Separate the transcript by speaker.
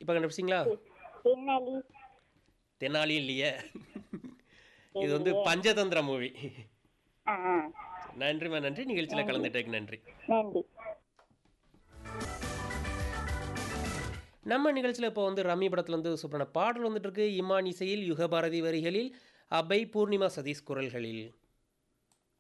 Speaker 1: இப்போ கண்டுபிடிச்சிங்களா?
Speaker 2: தென்னாலி.
Speaker 1: தெனாலியும் இல்லையே. இது வந்து
Speaker 2: தெரியலையே.
Speaker 1: பஞ்சதந்திர மூவி.
Speaker 2: ஆ ஆ.
Speaker 1: நன்றிம்மா, நன்றி. நிகழ்ச்சியில்
Speaker 2: நன்றி
Speaker 1: கலந்துட்டதுக்கு நன்றி.
Speaker 2: நன்றி.
Speaker 1: நம்ம நிகழ்ச்சியில் இப்போ வந்து ரம்மி படத்துலேருந்து சூப்பரான பாடல் வந்துட்டு இருக்கு. இமான் இசையில், யுகபாரதி வரிகளில், அபய் பூர்ணிமா சதீஷ் குரல்களில்.